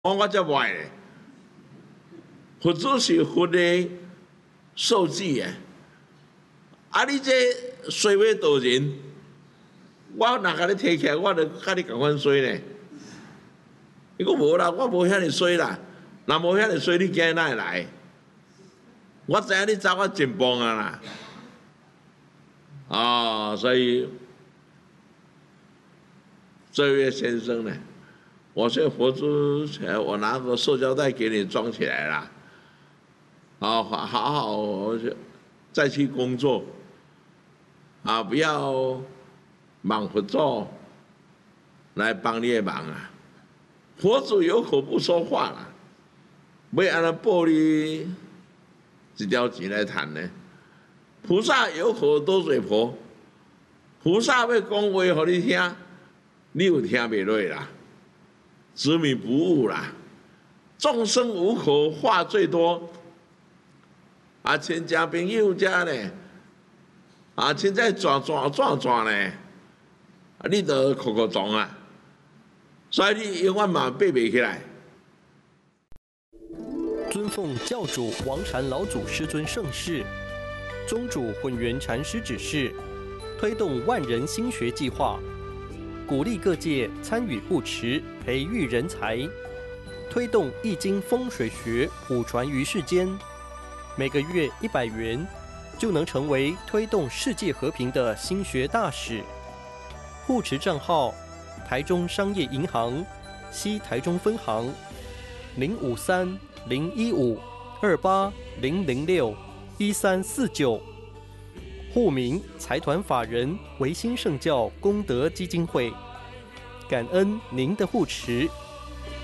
我才坏咧。佛祖是佛的受记诶，啊，你这衰要渡人，我若甲你提起来，我著甲你共款衰呢。伊讲无啦，我无遐尼衰啦，若无遐尼衰，你今日哪会来？我知影你早我真棒啊啦，所以这位先生呢，我说佛珠，我拿个塑胶袋给你装起来啦，好再去工作，不要忙佛祖来帮你的忙啊。佛祖有口不说话啦，要安怎报你一条钱来谈呢？菩萨有口多嘴婆，菩萨要讲话给你听，你有听袂落啦，执迷不悟啦。众生无口，话最多。亲戚朋友遮呢，凊彩转呢，你著哭哭撞啊，所以你永远嘛爬袂起来。 尊奉教主王禅老祖师尊盛世，宗主混元禅师指示，推动万人心学计划，鼓励各界参与护持，培育人才，推动易经风水学普传于世间。每个月100元，就能成为推动世界和平的心学大使。护持账号：台中商业银行西台中分行053-015-28-006-1349。户名：财团法人维新圣教功德基金会。感恩您的护持。